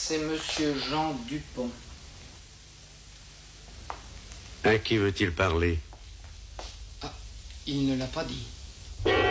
C'est monsieur Jean Dupont. À qui veut-il parler? Ah, il ne l'a pas dit.